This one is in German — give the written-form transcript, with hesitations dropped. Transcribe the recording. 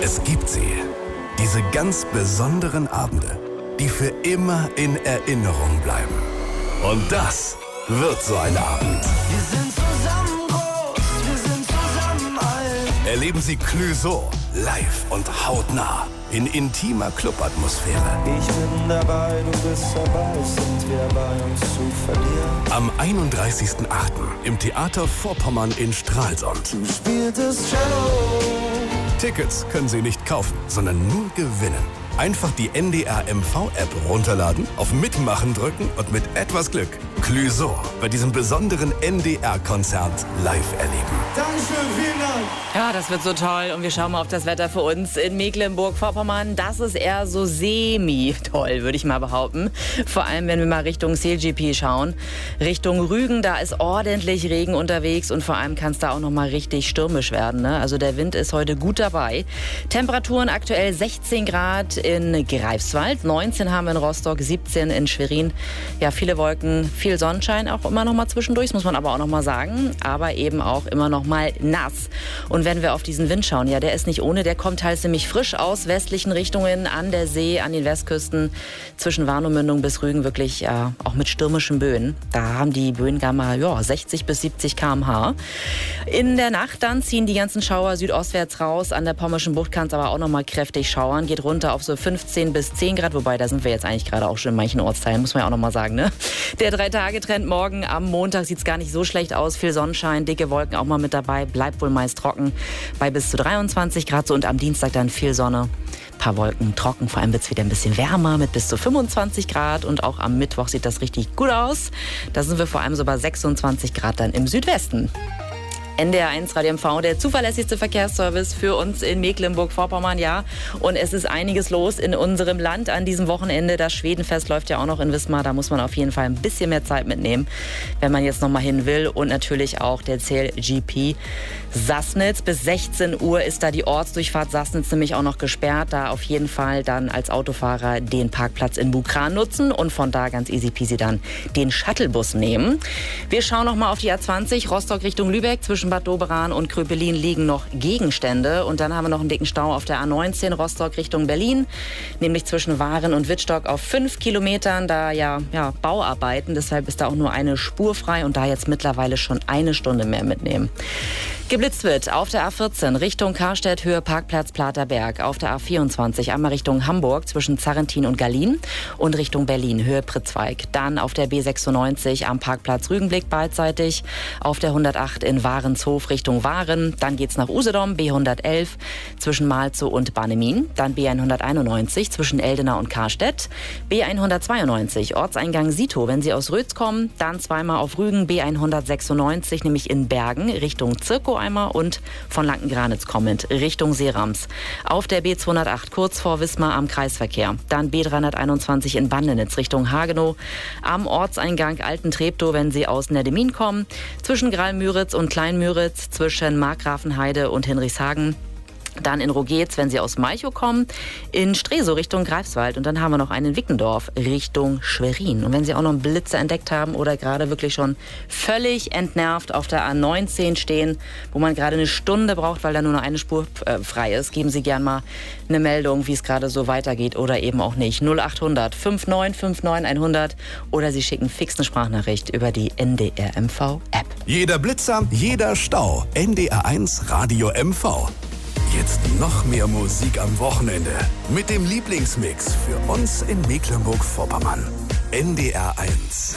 Es gibt sie. Diese ganz besonderen Abende, die für immer in Erinnerung bleiben. Und das wird so ein Abend. Wir sind zusammen groß, wir sind zusammen alt. Erleben Sie Clouseau live und hautnah in intimer Clubatmosphäre. Ich bin dabei, du bist dabei, sind wir bei uns zu verlieren. Am 31.08. im Theater Vorpommern in Stralsund. Du spieltest Cello. Tickets können Sie nicht kaufen, sondern nur gewinnen. Einfach die NDR MV-App runterladen, auf Mitmachen drücken und mit etwas Glück Clouseau bei diesem besonderen NDR-Konzert live erleben. Dankeschön, vielen Dank. Ja, das wird so toll. Und wir schauen mal auf das Wetter für uns in Mecklenburg-Vorpommern. Das ist eher so semi-toll, würde ich mal behaupten. Vor allem, wenn wir mal Richtung CLGP schauen. Richtung Rügen, da ist ordentlich Regen unterwegs. Und vor allem kann es da auch noch mal richtig stürmisch werden, ne? Also der Wind ist heute gut dabei. Temperaturen aktuell 16 Grad in Greifswald. 19 haben wir in Rostock, 17 in Schwerin. Ja, viele Wolken, viel Sonnenschein auch immer noch mal zwischendurch, muss man aber auch noch mal sagen. Aber eben auch immer noch mal nass. Und wenn wir auf diesen Wind schauen, ja, der ist nicht ohne, der kommt halt ziemlich frisch aus westlichen Richtungen an der See, an den Westküsten, zwischen Warnemündung bis Rügen wirklich auch mit stürmischen Böen. Da haben die Böen gar mal 60 bis 70 km/h. In der Nacht dann ziehen die ganzen Schauer südostwärts raus. An der Pommerschen Bucht kann es aber auch noch mal kräftig schauern. Geht runter auf so 15 bis 10 Grad, wobei da sind wir jetzt eigentlich gerade auch schon in manchen Ortsteilen, muss man ja auch noch mal sagen, ne? Der 3-Tage-Trend morgen am Montag sieht es gar nicht so schlecht aus. Viel Sonnenschein, dicke Wolken auch mal mit dabei, bleibt wohl meist trocken bei bis zu 23 Grad. So, und am Dienstag dann viel Sonne, paar Wolken, trocken. Vor allem wird es wieder ein bisschen wärmer mit bis zu 25 Grad. Und auch am Mittwoch sieht das richtig gut aus. Da sind wir vor allem so bei 26 Grad dann im Südwesten. NDR1 Radio MV, der zuverlässigste Verkehrsservice für uns in Mecklenburg-Vorpommern, ja. Und es ist einiges los in unserem Land an diesem Wochenende. Das Schwedenfest läuft ja auch noch in Wismar. Da muss man auf jeden Fall ein bisschen mehr Zeit mitnehmen, wenn man jetzt noch mal hin will. Und natürlich auch der CLGP Sassnitz. Bis 16 Uhr ist da die Ortsdurchfahrt Sassnitz nämlich auch noch gesperrt. Da auf jeden Fall dann als Autofahrer den Parkplatz in Bukran nutzen und von da ganz easy peasy dann den Shuttlebus nehmen. Wir schauen noch mal auf die A20 Rostock Richtung Lübeck. Zwischen Bad Doberan und Kröpelin liegen noch Gegenstände. Und dann haben wir noch einen dicken Stau auf der A19 Rostock Richtung Berlin, nämlich zwischen Waren und Wittstock auf 5 Kilometern. Da Bauarbeiten, deshalb ist da auch nur eine Spur frei und da jetzt mittlerweile schon eine Stunde mehr mitnehmen. Geblitzt wird auf der A14 Richtung Karstedt, Höhe Parkplatz Platerberg. Auf der A24 einmal Richtung Hamburg zwischen Zarrentin und Gallien und Richtung Berlin, Höhe Pritzweig. Dann auf der B96 am Parkplatz Rügenblick beidseitig. Auf der 108 in Warenshof Richtung Waren. Dann geht's nach Usedom, B111 zwischen Malzow und Barnemin. Dann B191 zwischen Eldena und Karstedt. B192 Ortseingang Sito, wenn Sie aus Rötz kommen. Dann zweimal auf Rügen, B196, nämlich in Bergen Richtung Zirkow einmal und von Lanken-Granitz kommend Richtung Seerams. Auf der B208 kurz vor Wismar am Kreisverkehr. Dann B321 in Bandenitz Richtung Hagenow. Am Ortseingang Alten-Treptow, wenn Sie aus Neddemin kommen. Zwischen Gralmüritz und Kleinmüritz, zwischen Markgrafenheide und Hinrichshagen. Dann in Rogetz, wenn Sie aus Malchow kommen, in Stresow Richtung Greifswald. Und dann haben wir noch einen in Wickendorf Richtung Schwerin. Und wenn Sie auch noch einen Blitzer entdeckt haben oder gerade wirklich schon völlig entnervt auf der A19 stehen, wo man gerade eine Stunde braucht, weil da nur noch eine Spur frei ist, geben Sie gern mal eine Meldung, wie es gerade so weitergeht oder eben auch nicht. 0800 5959 100 oder Sie schicken fix eine Sprachnachricht über die NDR MV App. Jeder Blitzer, jeder Stau. NDR1 Radio MV. Jetzt noch mehr Musik am Wochenende mit dem Lieblingsmix für uns in Mecklenburg-Vorpommern. NDR1.